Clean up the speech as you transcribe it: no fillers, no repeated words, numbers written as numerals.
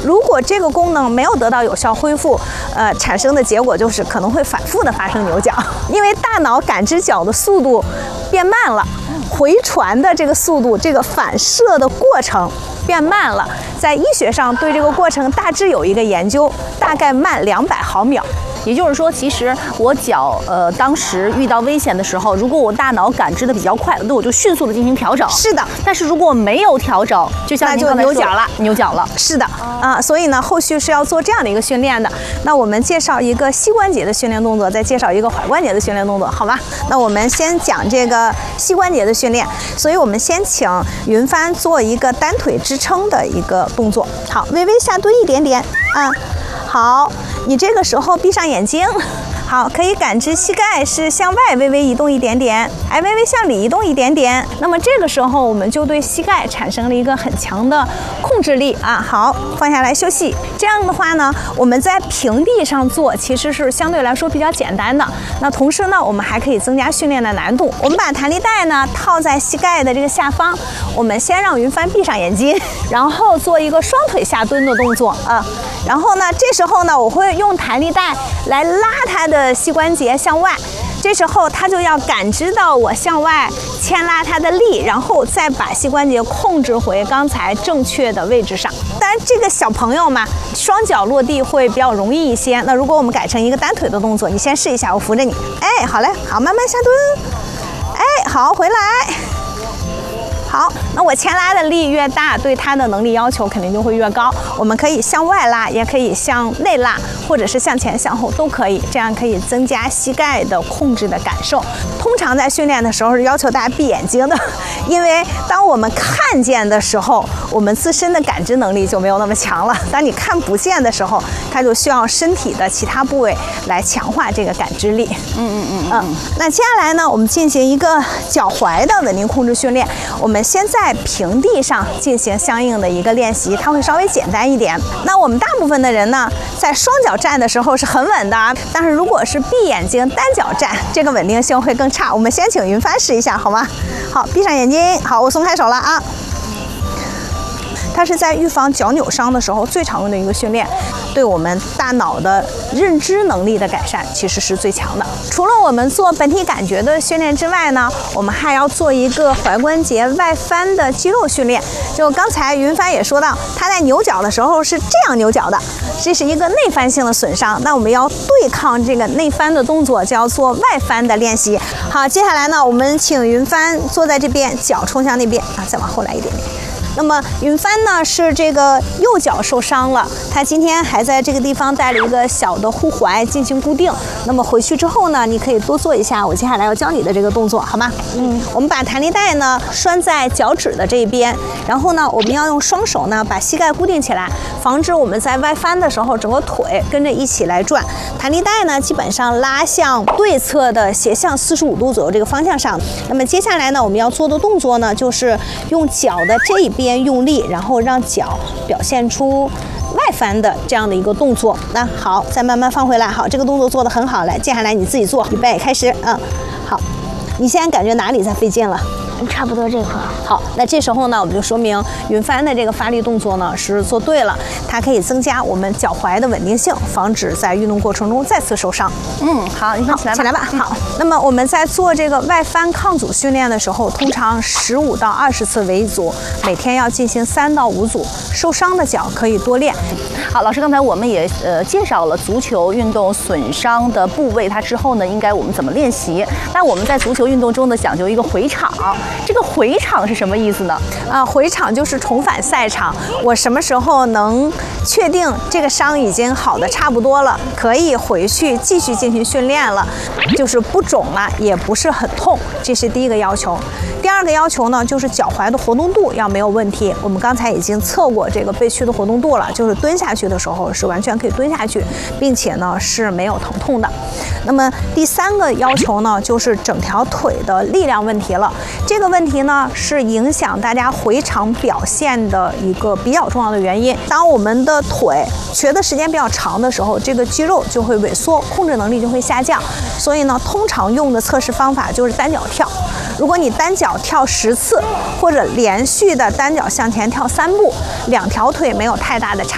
如果这个功能没有得到有效恢复，产生的结果就是可能会反复的发生扭脚，因为大脑感知脚的速度变慢了，回传的这个速度，这个反射的过程变慢了。在医学上对这个过程大致有一个研究，大概慢200毫秒。 也就是说，其实我脚当时遇到危险的时候，如果我大脑感知的比较快，那我就迅速的进行调整。 是的， 但是如果我没有调整，就像您刚才说，扭脚了。 是的，所以呢，后续是要做这样的一个训练的。那我们介绍一个膝关节的训练动作，再介绍一个踝关节的训练动作，好吗？那我们先讲这个膝关节的训练，所以我们先请云帆做一个单腿支撑的一个动作。好，微微下蹲一点点啊。好，你这个时候闭上眼睛，好，可以感知膝盖是向外微微移动一点点，微微向里移动一点点。那么这个时候我们就对膝盖产生了一个很强的控制力啊。好，放下来休息。这样的话呢，我们在平地上做其实是相对来说比较简单的。那同时呢，我们还可以增加训练的难度。我们把弹力带呢套在膝盖的这个下方，我们先让云帆闭上眼睛，然后做一个双腿下蹲的动作啊。然后呢，这时候呢，我会用弹力带来拉它的膝关节向外，这时候它就要感知到我向外牵拉它的力，然后再把膝关节控制回刚才正确的位置上。当然，这个小朋友嘛，双脚落地会比较容易一些。那如果我们改成一个单腿的动作，你先试一下，我扶着你。好嘞，好，慢慢下蹲。好，回来。好，那我牵拉的力越大，对它的能力要求肯定就会越高。我们可以向外拉，也可以向内拉，或者是向前向后都可以，这样可以增加膝盖的控制的感受。通常在训练的时候是要求大家闭眼睛的，因为当我们看见的时候，我们自身的感知能力就没有那么强了。当你看不见的时候，它就需要身体的其他部位来强化这个感知力。那接下来呢，我们进行一个脚踝的稳定控制训练。我们先在平地上进行相应的一个练习，它会稍微简单一点。那我们大部分的人呢，在双脚站的时候是很稳的，但是如果是闭眼睛单脚站，这个稳定性会更差。我们先请云帆试一下，好吗？好，闭上眼睛。好，我松开手了啊。它是在预防脚扭伤的时候最常用的一个训练，对我们大脑的认知能力的改善其实是最强的。除了我们做本体感觉的训练之外呢，我们还要做一个踝关节外翻的肌肉训练。就刚才云帆也说到，他在扭脚的时候是这样扭脚的，这是一个内翻性的损伤。那我们要对抗这个内翻的动作，就要做外翻的练习。好，接下来呢，我们请云帆坐在这边，脚冲向那边啊，再往后来一点点。那么云帆呢是这个右脚受伤了，他今天还在这个地方带了一个小的护踝进行固定。那么回去之后呢，你可以多做一下我接下来要教你的这个动作，好吗？我们把弹力带呢拴在脚趾的这一边，然后呢，我们要用双手呢把膝盖固定起来，防止我们在外翻的时候整个腿跟着一起来转。弹力带呢基本上拉向对侧的斜向45度左右这个方向上。那么接下来呢，我们要做的动作呢，就是用脚的这一边用力，然后让脚表现出外翻的这样的一个动作。那好，再慢慢放回来。好，这个动作做得很好。来，接下来你自己做，预备开始。好，你现在感觉哪里在费劲了？ 差不多这块。 好，那这时候呢，我们就说明云帆的这个发力动作呢是做对了，它可以增加我们脚踝的稳定性，防止在运动过程中再次受伤。 好，你起来吧。 起来吧。好，那么我们在做这个外翻抗阻训练的时候，通常15到20次为一组，每天要进行3到5组。受伤的脚可以多练。 好，老师，刚才我们也介绍了足球运动损伤的部位，它之后呢应该我们怎么练习？那我们在足球运动中呢讲究一个回场，这个回场是什么意思呢？ 回场就是重返赛场。我什么时候能确定这个伤已经好的差不多了，可以回去继续进行训练了，就是不肿了，也不是很痛，这是第一个要求。第二个要求呢，就是脚踝的活动度要没有问题。我们刚才已经测过这个背屈的活动度了，就是蹲下去的时候是完全可以蹲下去，并且呢是没有疼痛的。那么第三个要求呢，就是整条腿的力量问题了。这个问题呢是影响大家回场表现的一个比较重要的原因。当我们的腿瘸的时间比较长的时候，这个肌肉就会萎缩，控制能力就会下降。所以呢，通常用的测试方法就是单脚跳。如果你单脚跳10次，或者连续的单脚向前跳3步，2条腿没有太大的差